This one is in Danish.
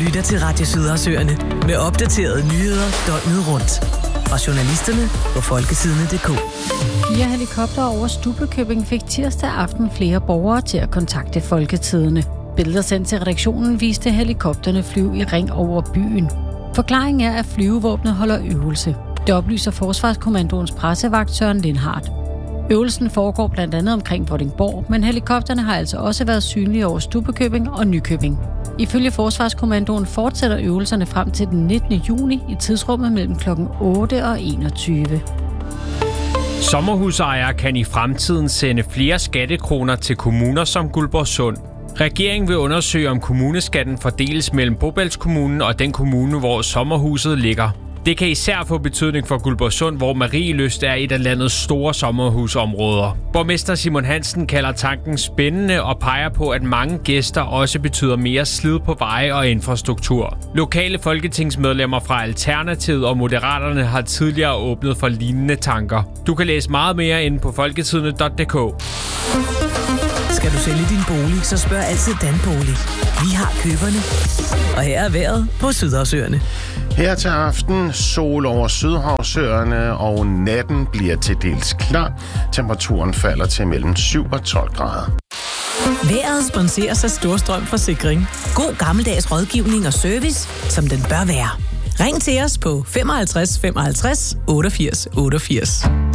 lytter til Radio Sydersøerne med opdaterede nyheder døgnet rundt. Fra journalisterne på folkesidene.dk. 4 helikoptere over Stubbekøbing fik tirsdag aften flere borgere til at kontakte Folketidene. Billeder sendt til redaktionen viste helikopterne flyve i ring over byen. Forklaringen er, at flyvevåbnet holder øvelse. Det oplyser Forsvarskommandoens pressevagt Søren Lindhardt. Øvelsen foregår blandt andet omkring Vordingborg, men helikopterne har altså også været synlige over Stubbekøbing og Nykøbing. Ifølge Forsvarskommandoen fortsætter øvelserne frem til den 19. juni i tidsrummet mellem kl. 8 og 21. Sommerhusejere kan i fremtiden sende flere skattekroner til kommuner som Guldborgsund. Regeringen vil undersøge, om kommuneskatten fordeles mellem Bobælskommunen og den kommune, hvor sommerhuset ligger. Det kan især få betydning for Guldborgsund, hvor Marielyst er et af landets store sommerhusområder. Borgmester Simon Hansen kalder tanken spændende og peger på, at mange gæster også betyder mere slid på veje og infrastruktur. Lokale folketingsmedlemmer fra Alternativet og Moderaterne har tidligere åbnet for lignende tanker. Du kan læse meget mere inde på folketidene.dk. Skal du sælge din bolig, så spørg altid Danbolig. Vi har køberne. Og her er vejret på Sydersøerne. Her til aften sol over Sydhavsøerne, og natten bliver til dels klar. Temperaturen falder til mellem 7 og 12 grader. Vejret sponseres af Storstrøm Forsikring. God gammeldags rådgivning og service, som den bør være. Ring til os på 55 55 88 88.